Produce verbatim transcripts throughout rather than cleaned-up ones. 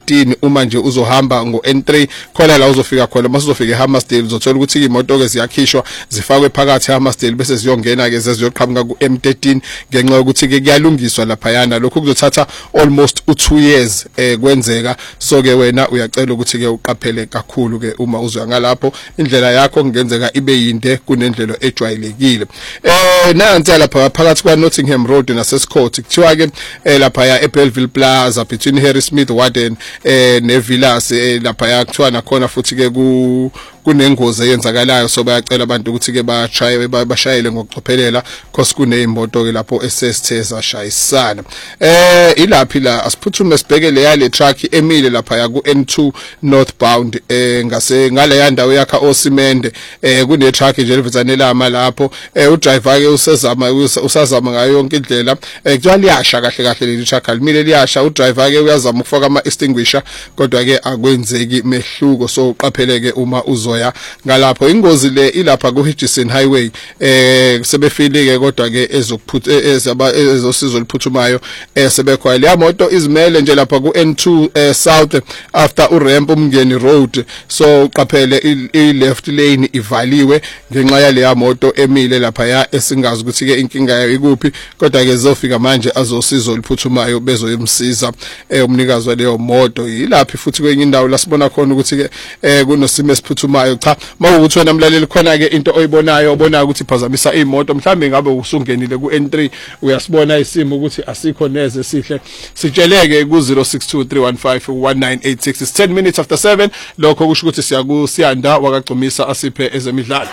thirteen uma nje uzohamba ngo N three khona la uzofika khona mase uzofika eHammersdale uzothola ukuthi imoto ke ziyakhishwa zifakwe phakathi eHammersdale bese ziyongena ke zeziyoqhamuka ku M thirteen ngenxa yokuthi ke kuyalungiswa lapha yana lokho kuzothatha almost u two years eh kwenzeka so ke wena uyacela ukuthi ke uqaphele kakhulu ke uma uzoya ngalapho indlela yakho kungenzeka ibe yinde kunendlela ejwayelekile eh nansi lapha phakathi kwa Nottingham Road naseScourt kuthiwa ke lapha ya eBelleville Plaza between Harry Smith Warden eh neVillas lapha ya kuthiwa nakhona futhi ke ku kunengozi eyenzakalayo so bayacela abantu ukuthi ke bashaye bashayele ngokucophelela because kunezimoto ke lapho esesithe zashayisana eh ilaphi la asiphuthume sibheke le yale truck emile lapha ya ku N two northbound eh ngase ngale yandawo yakha osimende eh kune truck nje elivizanelama lapho eh udriver ke usezama usazama ngayo yonke indlela eh kuthiwa liyasha kahle kahle leli truck alimile liyasha udriver ke uyazama ukufaka ama extinguisher kodwa ke akwenzeki mehluko so uqapheleke uma uzo ngalapho ingozi le ilapha ku Hutchison Highway eh sebefilike kodwa ke ezokuphutha ezaba ezosizo liphuthumayo eh sebekhona le moto izimele nje lapha ku N two south after u ramp umngeni road so uqaphele i left lane ivaliwe ngenxa yale ya moto emile lapha ya esingazi ukuthi ke inkinga yayo ikuphi kodwa ke zofika manje azosizo liphuthumayo bezoyimsiza eh umnikazi waleyo moto ilaphi futhi kwenye indawo lasibona khona ukuthi ke eh kunosimo esiphuthumayo cha mawukuthi wena mlaleli khona ke into oyibonayo obona ukuthi iphazamisa imoto mhlambe ngabe usungenile ku N three uyasibona isimo ukuthi asikho neze sihle sitsheleke ku zero six two three one five one nine eight six it's ten minutes after seven lokho kusho ukuthi siyakusiyanda wakagcumisa asiphe ezemidlalo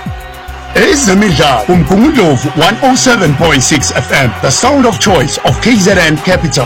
ezemidlalo umgungundlovu one oh seven point six F M the sound of choice of K Z N Capital.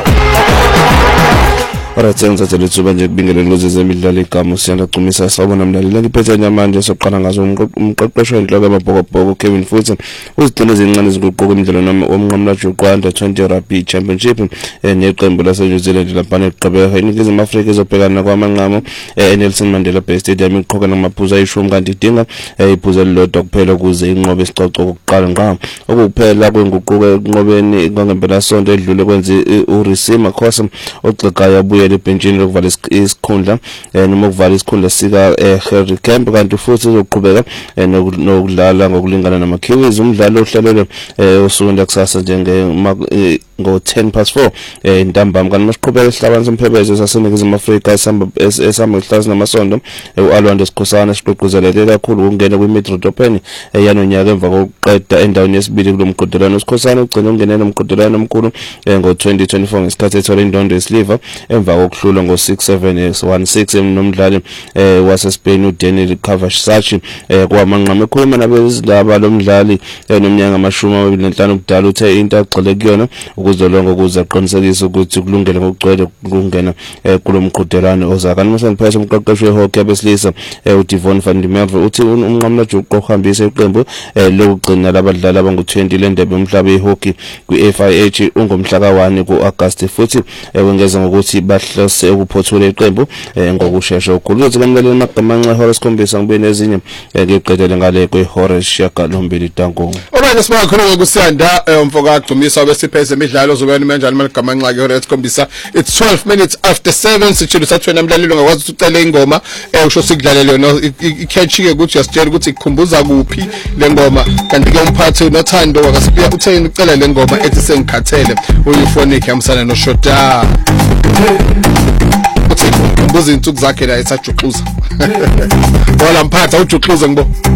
Alright, senza lethuba nje kubingelela kuze zemidlalo igama siyanda gcumisa sawubona mlaleli ngiphethe nyamanje soqala ngazo umqeqesho enhloko amabhokobhoko Kevin futhi uzigcina ezincane izinguquko imidlalo noma omnqamla Jogwanda twenty Rugby Championship neqembu lase New Zealand lapha neqhubeka iningizimu Afrika izobhekana kwamanqamo eNelson Mandela Bay Stadium iqhoka namaphuzu ayishumi kanti idinga iphuzu elilodwa kuphela kuze inqobe isicoco kokuqala ngqa okuphela kwenguquko enqobeni kwangempela sonto edlule kwenza uRisima Khosa ogxekayo abuye lebhenjini lokuvala isikhundla noma ukuvala isikhundla sika Harry Kemp kanti futhi uzoqhubeka nokudlala ngokulingana nama Kiwis umdlalo ohlalele osukwenda kusasa njenge ngo ten past four intambama kanti masiqhubeka esihlabani semphebeze saseNingizimu Afrika esamba esamba ihlazi namasondo uAlwando Sikhosana siqoqozeleke kakhulu ukungena kwiMetropolitan yanonyaka emva kokuqeda endaweni yesibili kulomqhudelwano uSikhosana ugcina ungenela umqhudelwano omkhulu ngo twenty twenty-four ngesikhathi ethola indondo yesiliva emva kokuhlulwa ngo six seven one six nomdlali wase Spain uDaniel Cavasachi kwamanqama ekhuluma nabezindaba lomdlali nomnyaka amashumi amabili nanhlanu ubudala uthe into agxile kuyona ukuzolonga ukuze aqinisekise ukuthi kulungele ngokugcwele ukungena kulomqhudelwano ozakani mase ngiphethe umqeqeshi wehockey abesilisa uDivon van der Merwe uthi umnqamla Juqo uhambisa iqembu lokugcina labadlali abangu twenty lendebe umhlaba yehockey kwi-F I H ungomhla ka one ku-August futhi wengeza ngokuthi bahlose ukuphothula iqembu ngokusheshsha okukhulu ukuthi kamlaleli magamanxa ihora isikhombisa ngibe nezinye ngiqedele ngale kwehora isishiyagalombili Ntangongo. Alright sibona khona ngokusiyanda umfoka agcumisa besipheze imidlalo uzobona kanjani magamanxa ihora isikhombisa it's twelve minutes after seven sitshilo sathi wena mlaleli ungakwazi ukuthi ucele ingoma usho sikudlalele yona i-catch ke ukuthi uyasitshela ukuthi ikhumbuza kuphi le ngoma kanti ke umphathi unothando wakasibuya utheni ucela le ngoma ethi sengikhathele uyifonic yamsana noShota uthi kumbuza insuku zakhe la esajuxuza wala mphatha ujuxuza ngibo